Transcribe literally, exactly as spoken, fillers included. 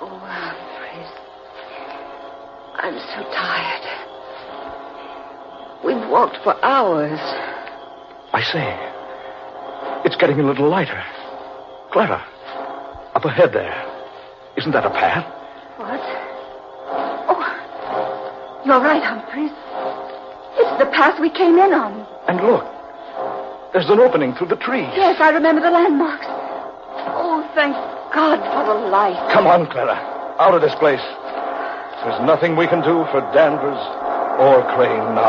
Oh, Humphreys. I'm so tired. We've walked for hours. I say, it's getting a little lighter. Clara, up ahead there. Isn't that a path? What? Oh, you're right, Humphreys. It's the path we came in on. And look, there's an opening through the trees. Yes, I remember the landmarks. Oh, thank God for the light. Come on, Clara. Out of this place. There's nothing we can do for Danvers or Crane now.